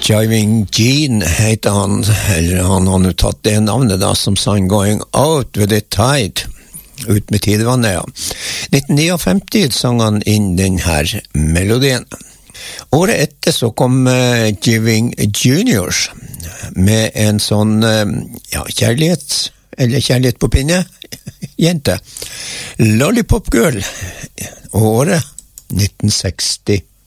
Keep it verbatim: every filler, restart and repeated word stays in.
Jiving Gene heter han, eller han har nu tatt det navnet da, som sang Going Out with the Tide, ut med tidevannet, ja. nitten femtini sang han inn den her melodien. Året etter så kom uh, Giving Juniors med en sånn, uh, ja, kjærlighet, eller kjærlighet på pinne, jente. Lollipop Girl, og året nitten seksti.